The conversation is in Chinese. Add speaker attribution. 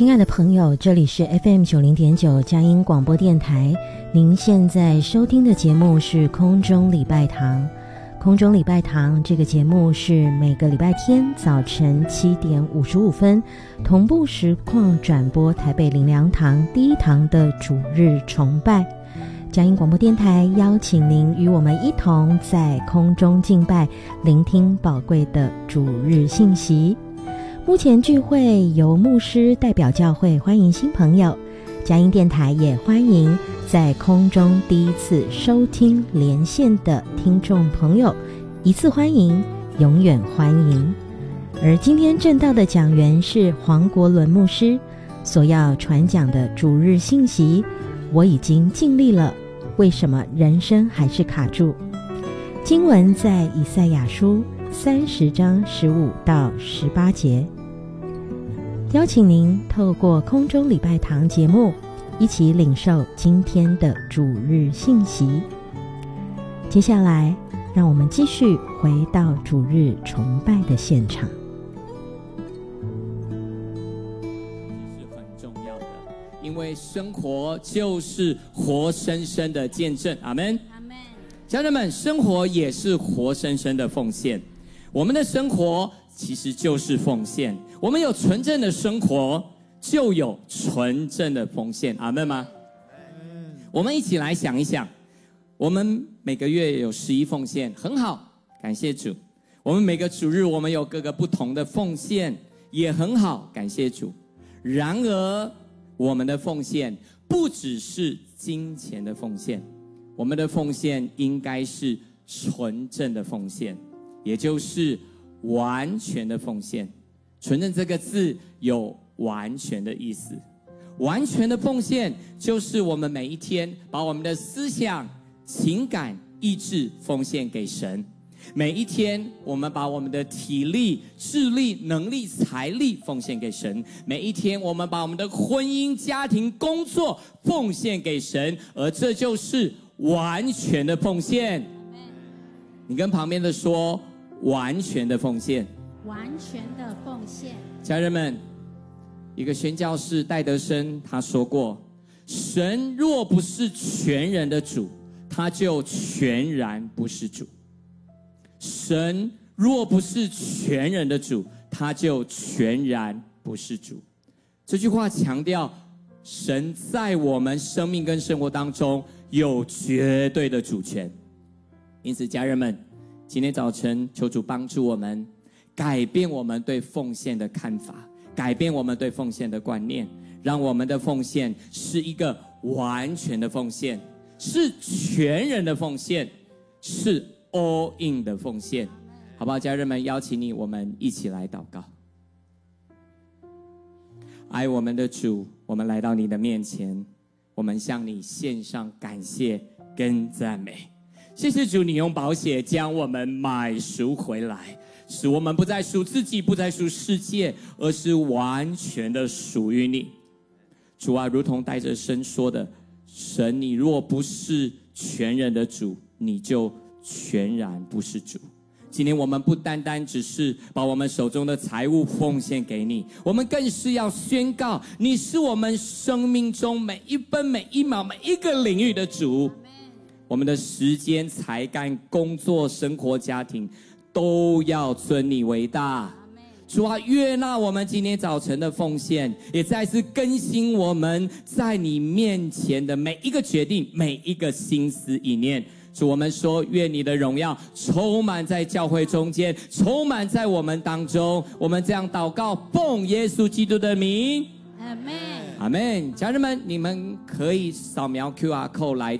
Speaker 1: 亲爱的朋友，这里是 FM90.9 佳音广播电台，您现在收听的节目是空中礼拜堂。空中礼拜堂这个节目是每个礼拜天早晨7点55分同步实况转播台北灵粮堂第一堂的主日崇拜。佳音广播电台邀请您与我们一同在空中敬拜，聆听宝贵的主日信息。目前聚会由牧师代表教会欢迎新朋友，佳音电台也欢迎在空中第一次收听连线的听众朋友，一次欢迎，永远欢迎。而今天正道的讲员是黄国伦牧师，所要传讲的主日信息，我已经尽力了，为什么人生还是卡住？经文在以赛亚书30章15到18节。邀请您透过空中礼拜堂节目一起领受今天的主日信息。接下来让我们继续回到主日崇拜的现场。
Speaker 2: 是很重要的，因为生活就是活生生的见证。阿们。家人们，生活也是活生生的奉献。我们的生活其实就是奉献，我们有纯正的生活，就有纯正的奉献。阿们吗？我们一起来想一想，我们每个月有11奉献，很好，感谢主。我们每个主日我们有各个不同的奉献，也很好，感谢主。然而我们的奉献不只是金钱的奉献，我们的奉献应该是纯正的奉献，也就是完全的奉献。纯正这个字有完全的意思，完全的奉献就是我们每一天把我们的思想、情感、意志奉献给神。每一天我们把我们的体力、智力、能力、财力奉献给神。每一天我们把我们的婚姻、家庭、工作奉献给神，而这就是完全的奉献。你跟旁边的说，完全的奉献。
Speaker 3: 完全的奉献。
Speaker 2: 家人们，一个宣教士戴德生他说过，神若不是全人的主，他就全然不是主。神若不是全人的主，他就全然不是主。这句话强调神在我们生命跟生活当中有绝对的主权。因此家人们，今天早晨求主帮助我们改变我们对奉献的看法，改变我们对奉献的观念，让我们的奉献是一个完全的奉献，是全人的奉献，是 all in 的奉献。好不好？家人们，邀请你，我们一起来祷告。爱我们的主，我们来到你的面前，我们向你献上感谢跟赞美。谢谢主，你用宝血将我们买赎回来，使我们不再属自己，不再属世界，而是完全的属于你。主啊，如同戴着生说的，神，你若不是全人的主，你就全然不是主。今天我们不单单只是把我们手中的财物奉献给你，我们更是要宣告你是我们生命中每一分每一秒每一个领域的主。我们的时间、才干、工作、生活、家庭都要尊你为大。主啊，悦纳我们今天早晨的奉献，也再次更新我们在你面前的每一个决定，每一个心思意念。主，我们说，愿你的荣耀充满在教会中间，充满在我们当中。我们这样祷告，奉耶稣基督的名，
Speaker 3: 阿们。
Speaker 2: 阿们。家人们，你们可以扫描 QR code 来